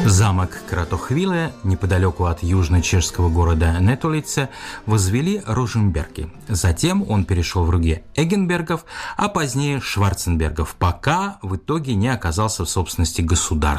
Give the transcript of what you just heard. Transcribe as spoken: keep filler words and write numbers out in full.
Замок Кратохвиле, неподалеку от южно-чешского города Нетолице, возвели Роженберги. Затем он перешел в руки Эггенбергов, а позднее Шварценбергов, пока в итоге не оказался в собственности государства.